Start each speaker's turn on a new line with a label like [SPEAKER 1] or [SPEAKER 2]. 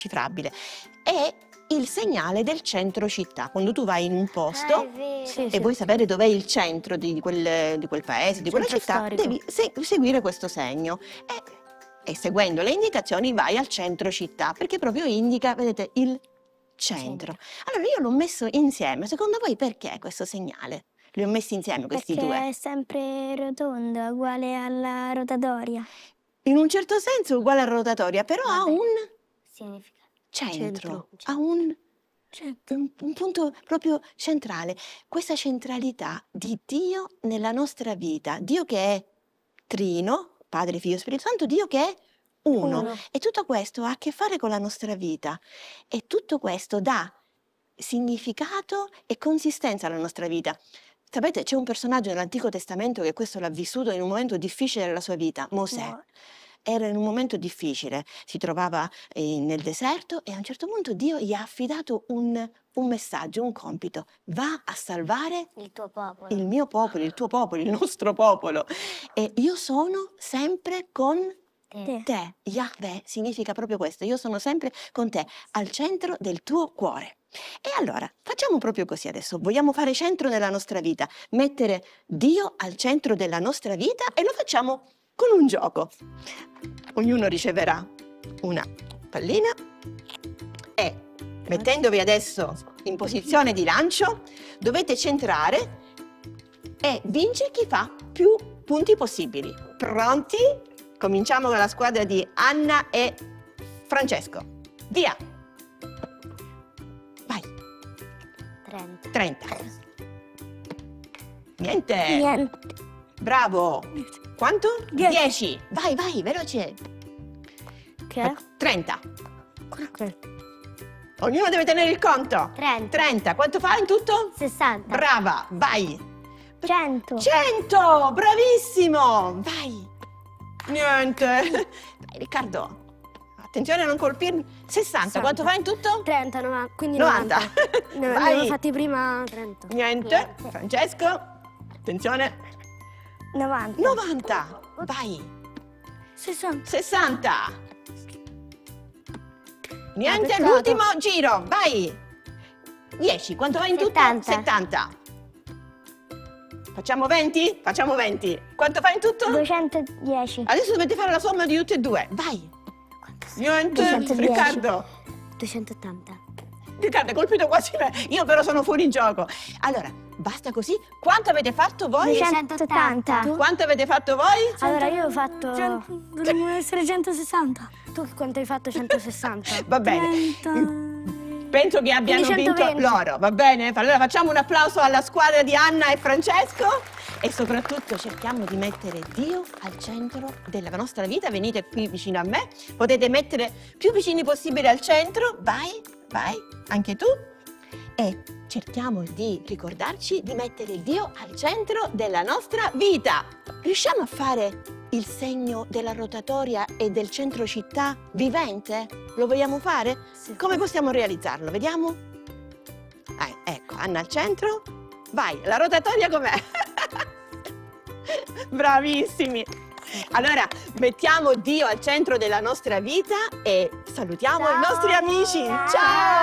[SPEAKER 1] indecifrabile. È il segnale del centro città. Quando tu vai in un posto e vuoi sapere dov'è il centro di quel paese, di quella città,
[SPEAKER 2] storico.
[SPEAKER 1] devi seguire questo segno. E seguendo le indicazioni vai al centro città, perché proprio indica, vedete, il centro. Allora io l'ho messo insieme. Secondo voi perché questo segnale? Li ho messi insieme questi
[SPEAKER 2] Perché
[SPEAKER 1] due.
[SPEAKER 2] è sempre rotonda, uguale alla rotatoria.
[SPEAKER 1] In un certo senso è uguale a rotatoria, però ha un
[SPEAKER 2] Significa
[SPEAKER 1] centro, ha un punto proprio centrale. Questa centralità di Dio nella nostra vita. Dio che è Trino, Padre, Figlio, Spirito Santo, Dio che è uno. E tutto questo ha a che fare con la nostra vita. E tutto questo dà significato e consistenza alla nostra vita. Sapete, c'è un personaggio nell'Antico Testamento che questo l'ha vissuto in un momento difficile della sua vita, Mosè. Era in un momento difficile, si trovava nel deserto e a un certo punto Dio gli ha affidato un messaggio, un compito. Va a salvare
[SPEAKER 2] il tuo popolo.
[SPEAKER 1] il mio popolo, il tuo popolo, il nostro popolo. E io sono sempre con te. Yahweh significa proprio questo, io sono sempre con te, al centro del tuo cuore. E allora, facciamo proprio così adesso, vogliamo fare centro nella nostra vita, mettere Dio al centro della nostra vita e lo facciamo con un gioco. Ognuno riceverà una pallina e mettendovi adesso in posizione di lancio dovete centrare e vince chi fa più punti possibili. Pronti? Cominciamo con la squadra di Anna e Francesco. Via! Vai! 30. Niente! Bravo! Quanto? 10. Vai, veloce!
[SPEAKER 2] Che è?
[SPEAKER 1] 30. Ognuno deve tenere il conto. 30. Quanto fa in tutto?
[SPEAKER 2] 60.
[SPEAKER 1] Brava, vai!
[SPEAKER 2] 100.
[SPEAKER 1] 100! Bravissimo! Vai! Niente! Dai, Riccardo! Attenzione a non colpirmi. 60. Quanto fa in tutto?
[SPEAKER 2] 30, 90, quindi
[SPEAKER 1] 90.
[SPEAKER 2] 90. Ne
[SPEAKER 1] Vai.
[SPEAKER 2] avevo fatti prima 30.
[SPEAKER 1] Niente. Francesco? Attenzione.
[SPEAKER 2] 90.
[SPEAKER 1] 90. Vai!
[SPEAKER 2] 60.
[SPEAKER 1] 60. Niente,
[SPEAKER 2] peccato.
[SPEAKER 1] l'ultimo giro, vai! 10, quanto va in tutto?
[SPEAKER 2] 70.
[SPEAKER 1] 70. Facciamo 20? Facciamo 20. Quanto fa in tutto?
[SPEAKER 2] 210.
[SPEAKER 1] Adesso dovete fare la somma di tutte e due, vai! Niente,
[SPEAKER 2] 210.
[SPEAKER 1] Riccardo!
[SPEAKER 2] 280.
[SPEAKER 1] Riccardo, hai colpito quasi me, io però sono fuori gioco. Allora, basta così. Quanto avete fatto voi?
[SPEAKER 2] 280.
[SPEAKER 1] Quanto avete fatto voi?
[SPEAKER 2] Allora io ho fatto... Dovremmo essere 160. Tu quanto hai fatto? 160.
[SPEAKER 1] Va bene.
[SPEAKER 2] 30.
[SPEAKER 1] Penso che abbiano
[SPEAKER 2] Quindi
[SPEAKER 1] vinto
[SPEAKER 2] 120.
[SPEAKER 1] loro, va bene? Allora facciamo un applauso alla squadra di Anna e Francesco e soprattutto cerchiamo di mettere Dio al centro della nostra vita. Venite qui vicino a me, potete mettere più vicini possibile al centro, vai, anche tu. E cerchiamo di ricordarci di mettere Dio al centro della nostra vita. Riusciamo a fare il segno della rotatoria e del centro città vivente? Lo vogliamo fare?
[SPEAKER 2] Sì.
[SPEAKER 1] Come possiamo realizzarlo? Vediamo? Ecco, Anna al centro. Vai, la rotatoria com'è? Bravissimi! Allora, mettiamo Dio al centro della nostra vita e salutiamo i nostri amici. Ciao!